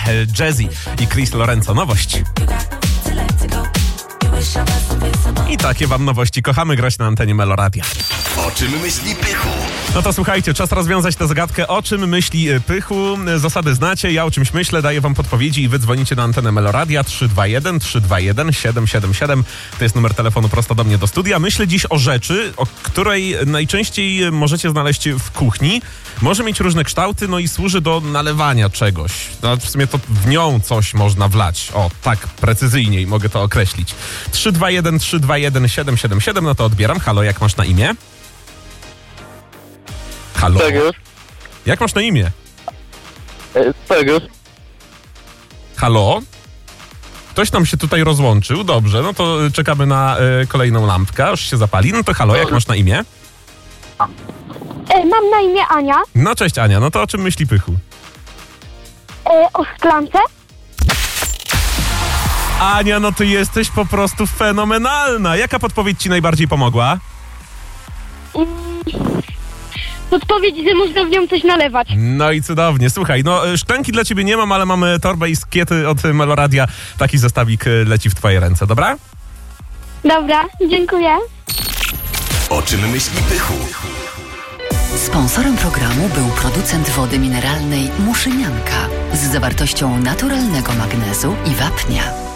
Jazzy i Chris Lorenzo. Nowość. I takie wam nowości. Kochamy grać na antenie Meloradia. O czym myśli Pychu? No to słuchajcie, czas rozwiązać tę zagadkę. O czym myśli Pychu? Zasady znacie, ja o czymś myślę, daję wam podpowiedzi i wy dzwonicie na antenę Meloradia 321 777. To jest numer telefonu prosto do mnie do studia. Myślę dziś o rzeczy, o której najczęściej możecie znaleźć w kuchni. Może mieć różne kształty, no i służy do nalewania czegoś. No, w sumie to w nią coś można wlać. O, tak precyzyjniej mogę to określić. 321 777, no to odbieram. Halo, jak masz na imię? Halo? Pegasus. Jak masz na imię? Pegasus. Halo? Ktoś nam się tutaj rozłączył. Dobrze, no to czekamy na kolejną lampkę, aż się zapali. No to halo, jak masz na imię? Mam na imię Ania. No cześć Ania, no to o czym myśli Pychu? O szklance. Ania, no ty jesteś po prostu fenomenalna. Jaka podpowiedź ci najbardziej pomogła? Podpowiedź, że można w nią coś nalewać. No i cudownie. Słuchaj, no szklanki dla ciebie nie mam, ale mamy torbę i skiety od Meloradia. Taki zestawik leci w twoje ręce, dobra? Dobra, dziękuję. O czym myśli Pychu? Sponsorem programu był producent wody mineralnej Muszynianka z zawartością naturalnego magnezu i wapnia.